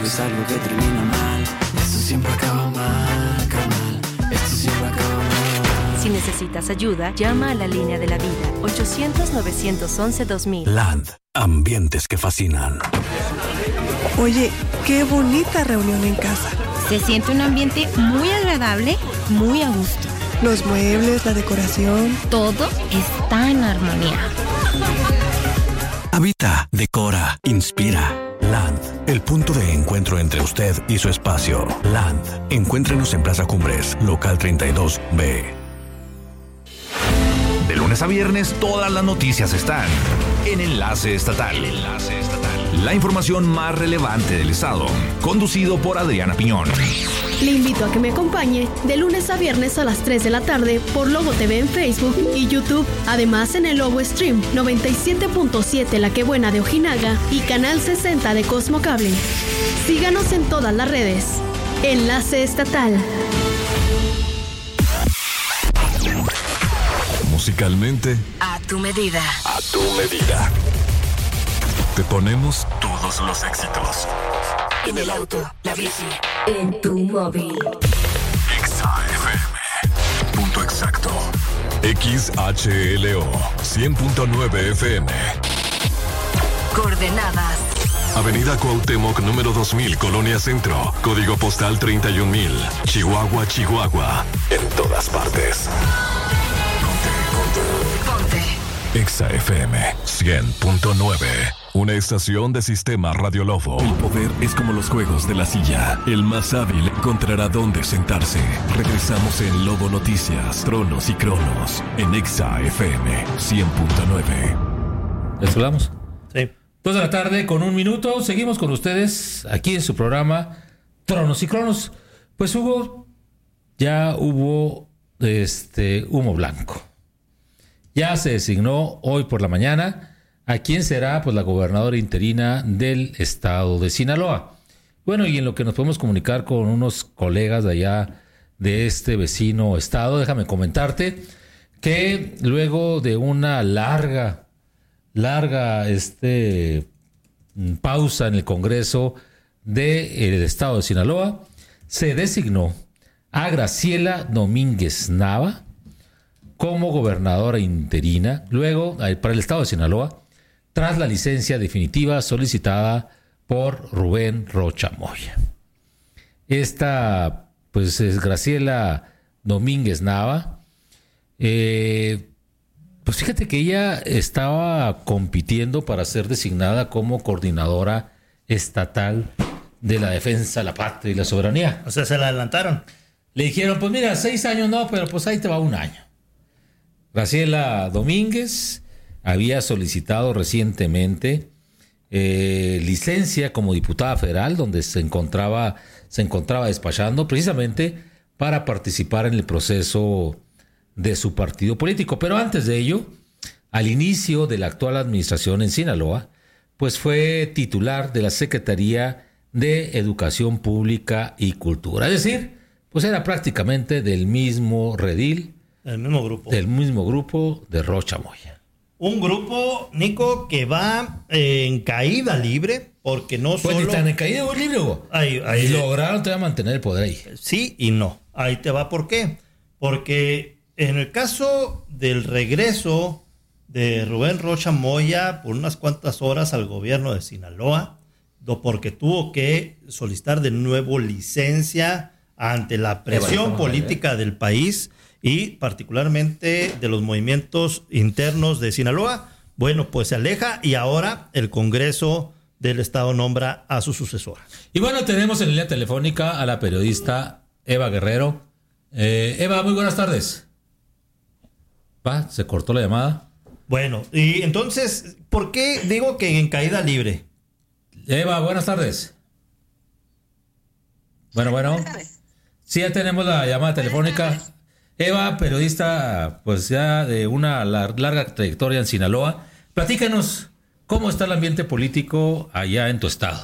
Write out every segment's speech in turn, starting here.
Es algo que termina mal. Esto siempre acaba mal, carnal. Esto siempre acaba mal. Si necesitas ayuda, llama a la línea de la vida, 800-911-2000. Land, ambientes que fascinan. Oye, qué bonita reunión en casa. Se siente un ambiente muy agradable, muy a gusto. Los muebles, la decoración. Todo está en armonía. Habita, decora, inspira. Land, el punto de encuentro entre usted y su espacio. Land, encuéntrenos en Plaza Cumbres, local 32B. De lunes a viernes, todas las noticias están en Enlace Estatal. La información más relevante del estado, conducido por Adriana Piñón. Le invito a que me acompañe de lunes a viernes a las 3 de la tarde por Logo TV en Facebook y YouTube. Además en el Logo Stream 97.7 La Que Buena de Ojinaga y Canal 60 de Cosmo Cable. Síganos en todas las redes. Enlace Estatal. Musicalmente, A tu medida. a tu medida. Te ponemos todos los éxitos. En el auto, la bici, en tu móvil. XAFM. Punto exacto. XHLO 100.9 FM. Coordenadas. Avenida Cuauhtémoc, número 2000, Colonia Centro. Código postal 31000. Chihuahua, Chihuahua. En todas partes. Ponte. XAFM 100.9. Una estación de Sistema Radio Lobo. El poder es como los juegos de la silla. El más hábil encontrará dónde sentarse. Regresamos en Lobo Noticias, Tronos y Cronos. En XAFM 100.9. ¿Les hablamos? Sí. 2 de la tarde con 1 minuto. Seguimos con ustedes aquí en su programa Tronos y Cronos. Pues ya hubo humo blanco. Ya se designó hoy por la mañana a quién será pues la gobernadora interina del estado de Sinaloa. Bueno, y en lo que nos podemos comunicar con unos colegas de allá de este vecino estado, déjame comentarte que luego de una larga pausa en el Congreso del estado de Sinaloa, se designó a Graciela Domínguez Nava como gobernadora interina, luego para el estado de Sinaloa, tras la licencia definitiva solicitada por Rubén Rocha Moya. Esta, pues, es Graciela Domínguez Nava. Pues fíjate que ella estaba compitiendo para ser designada como coordinadora estatal de la defensa de la patria y la soberanía. O sea, se la adelantaron. Le dijeron, pues mira, 6 años no, pero pues ahí te va 1 año. Graciela Domínguez había solicitado recientemente licencia como diputada federal, donde se encontraba despachando precisamente para participar en el proceso de su partido político. Pero antes de ello, al inicio de la actual administración en Sinaloa, pues fue titular de la Secretaría de Educación Pública y Cultura. Es decir, pues era prácticamente del mismo redil, del mismo grupo de Rocha Moya. Un grupo, Nico, que va en caída libre, porque no pues solo... Pues ni tan en caída libre, Hugo. Ahí lograron todavía mantener el poder ahí. Sí y no. Ahí te va. ¿Por qué? Porque en el caso del regreso de Rubén Rocha Moya por unas cuantas horas al gobierno de Sinaloa, porque tuvo que solicitar de nuevo licencia ante la presión política del país y particularmente de los movimientos internos de Sinaloa, bueno, pues se aleja y ahora el Congreso del Estado nombra a su sucesora. Y bueno, tenemos en línea telefónica a la periodista Eva Guerrero. Eva, muy buenas tardes. Se cortó la llamada. Bueno, y entonces, ¿por qué digo que en caída libre? Eva, buenas tardes. Bueno. Sí, ya tenemos la llamada telefónica. Eva, periodista, pues ya de una larga trayectoria en Sinaloa. Platícanos, ¿cómo está el ambiente político allá en tu estado?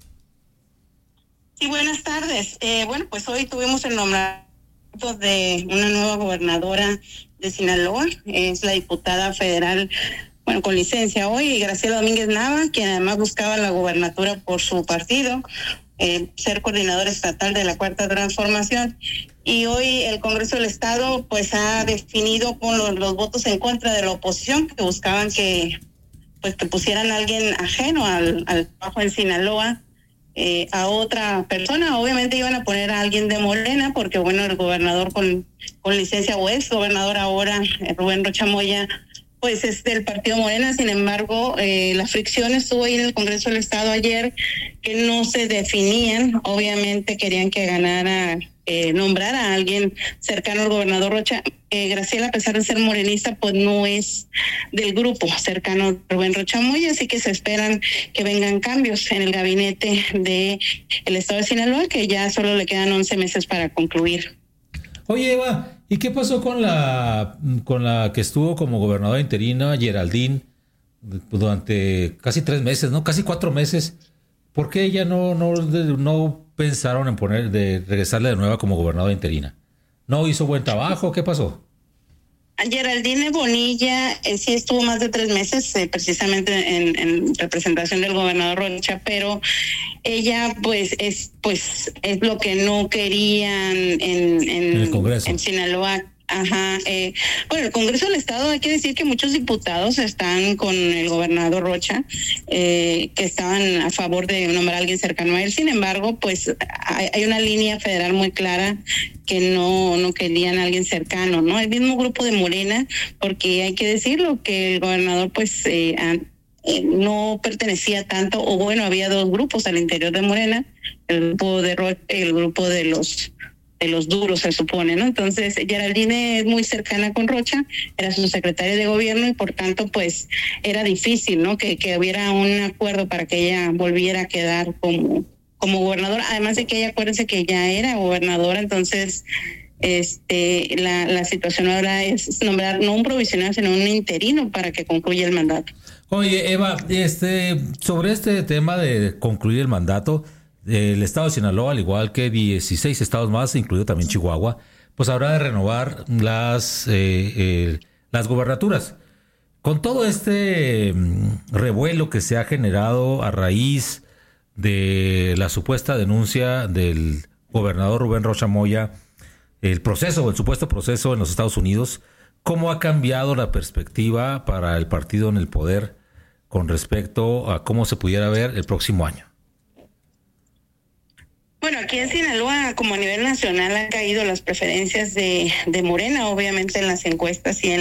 Sí, buenas tardes. Bueno, pues hoy tuvimos el nombramiento de una nueva gobernadora de Sinaloa. Es la diputada federal, bueno, con licencia hoy, Graciela Domínguez Nava, quien además buscaba la gobernatura por su partido. ser coordinador estatal de la Cuarta Transformación. Y hoy el Congreso del Estado pues ha definido con los votos en contra de la oposición, que buscaban que pusieran a alguien ajeno al trabajo en Sinaloa, a otra persona. Obviamente iban a poner a alguien de Morena, porque bueno, el gobernador con licencia, o ex gobernador ahora, Rubén Rocha Moya, pues es del partido Morena. Sin embargo, la fricción estuvo ahí en el Congreso del Estado ayer, que no se definían. Obviamente querían que ganara, nombrar a alguien cercano al gobernador Rocha. Graciela, a pesar de ser morenista, pues no es del grupo cercano a Rubén Rocha Moya, así que se esperan que vengan cambios en el gabinete del estado de Sinaloa, que ya solo le quedan 11 meses para concluir. Oye, Eva, ¿y qué pasó con la que estuvo como gobernadora interina, Geraldine, durante casi 3 meses, ¿no? Casi 4 meses. ¿Por qué ella no pensaron en regresarle de nuevo como gobernadora interina? ¿No hizo buen trabajo? ¿Qué pasó? Geraldine Bonilla sí estuvo más de 3 meses, precisamente en representación del gobernador Rocha, pero ella es lo que no querían en el Congreso, en Sinaloa. Ajá. Bueno, el Congreso del Estado, hay que decir que muchos diputados están con el gobernador Rocha, que estaban a favor de nombrar a alguien cercano a él. Sin embargo, pues hay una línea federal muy clara que no querían a alguien cercano, ¿no? El mismo grupo de Morena, porque hay que decirlo, que el gobernador pues no pertenecía tanto, o bueno, había 2 grupos al interior de Morena, el grupo de Rocha y el grupo de los duros, se supone, ¿no? Entonces, Geraldine es muy cercana con Rocha, era su secretaria de gobierno, y por tanto, pues, era difícil, ¿no? Que hubiera un acuerdo para que ella volviera a quedar como gobernadora, además de que ella, acuérdense que ya era gobernadora. Entonces, la situación ahora es nombrar no un provisional, sino un interino para que concluya el mandato. Oye, Eva, sobre este tema de concluir el mandato, el estado de Sinaloa, al igual que 16 estados más, incluido también Chihuahua, pues habrá de renovar las gobernaturas. Con todo este revuelo que se ha generado a raíz de la supuesta denuncia del gobernador Rubén Rocha Moya, el supuesto proceso en los Estados Unidos, ¿cómo ha cambiado la perspectiva para el partido en el poder con respecto a cómo se pudiera ver el próximo año? Bueno, aquí en Sinaloa, como a nivel nacional, han caído las preferencias de Morena, obviamente en las encuestas y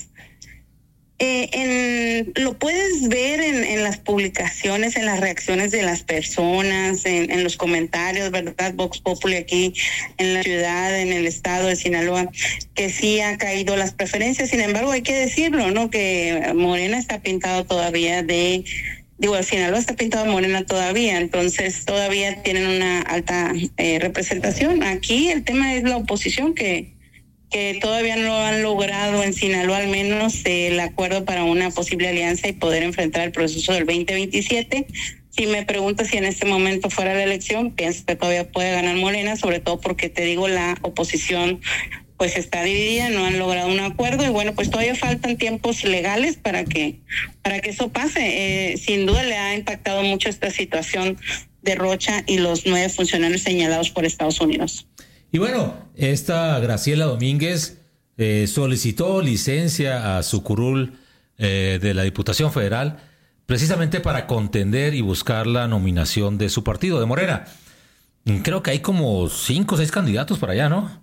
lo puedes ver en las publicaciones, en las reacciones de las personas, en los comentarios, ¿verdad? Vox Populi aquí en la ciudad, en el estado de Sinaloa, que sí ha caído las preferencias. Sin embargo, hay que decirlo, ¿no? Que Morena está pintado todavía Sinaloa está pintado Morena todavía, entonces todavía tienen una alta representación. Aquí el tema es la oposición, que todavía no han logrado en Sinaloa al menos el acuerdo para una posible alianza y poder enfrentar el proceso del 2027. Si me preguntas si en este momento fuera la elección, pienso que todavía puede ganar Morena, sobre todo porque te digo, la oposición pues está dividida, no han logrado un acuerdo, y bueno, pues todavía faltan tiempos legales para que eso pase. Sin duda le ha impactado mucho esta situación de Rocha y los 9 funcionarios señalados por Estados Unidos. Y bueno, esta Graciela Domínguez solicitó licencia a su curul de la Diputación Federal precisamente para contender y buscar la nominación de su partido, de Morena. Creo que hay como 5 o 6 candidatos para allá, ¿no?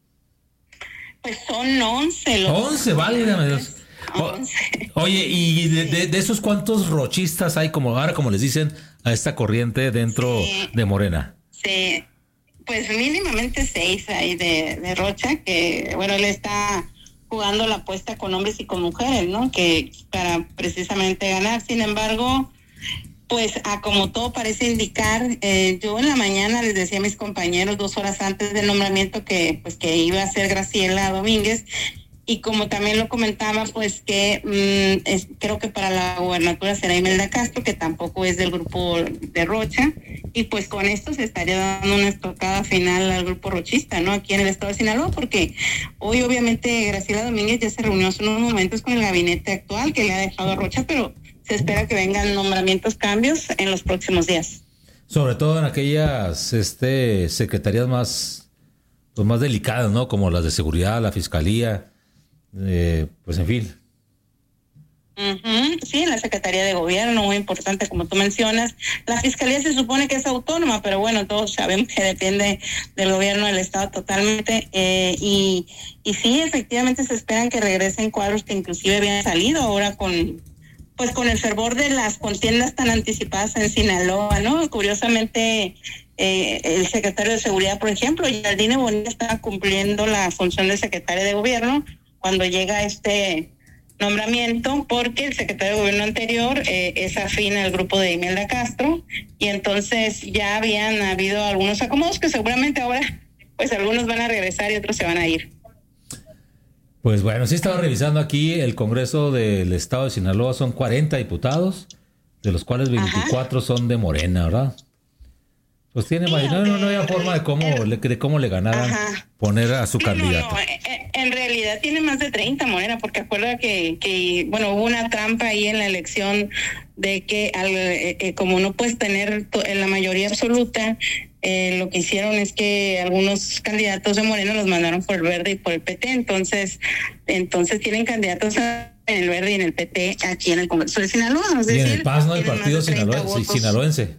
Pues son 11. 11, válgame Dios. 11. Oye, ¿y de esos cuántos rochistas hay, como les dicen, a esta corriente dentro de Morena? Sí, pues mínimamente 6 hay de Rocha, que bueno, él está jugando la apuesta con hombres y con mujeres, ¿no? Que para precisamente ganar. Sin embargo, pues como todo parece indicar, yo en la mañana les decía a mis compañeros 2 horas antes del nombramiento que iba a ser Graciela Domínguez, y como también lo comentaba, pues que creo que para la gobernatura será Imelda Castro, que tampoco es del grupo de Rocha, y pues con esto se estaría dando una estocada final al grupo rochista, ¿no? Aquí en el estado de Sinaloa, porque hoy obviamente Graciela Domínguez ya se reunió hace unos momentos con el gabinete actual que le ha dejado a Rocha, pero se espera que vengan nombramientos, cambios en los próximos días. Sobre todo en aquellas secretarías más delicadas, ¿no? Como las de seguridad, la fiscalía, pues en fin. Sí, en la Secretaría de Gobierno, muy importante, como tú mencionas. La Fiscalía se supone que es autónoma, pero bueno, todos sabemos que depende del gobierno del Estado totalmente. Y sí, efectivamente se esperan que regresen cuadros que inclusive habían salido ahora con el fervor de las contiendas tan anticipadas en Sinaloa, ¿no? Curiosamente, el secretario de Seguridad, por ejemplo, Geraldine Bonilla, estaba cumpliendo la función de secretaria de Gobierno cuando llega este nombramiento, porque el secretario de Gobierno anterior es afín al grupo de Imelda Castro, y entonces ya habían habido algunos acomodos que seguramente ahora pues algunos van a regresar y otros se van a ir. Pues bueno, sí estaba revisando aquí el Congreso del Estado de Sinaloa, son 40 diputados, de los cuales 24 son de Morena, ¿verdad? Pues tiene sí, no había forma de cómo le ganaran poner a su candidato. En realidad tiene más de 30 Morena, porque acuerda que hubo una trampa ahí en la elección de que como no puedes tener en la mayoría absoluta, lo que hicieron es que algunos candidatos de Morena los mandaron por el Verde y por el PT, entonces tienen candidatos en el Verde y en el PT aquí en el Congreso de Sinaloa. Es decir, en el PAS, ¿no? El partido sinaloense.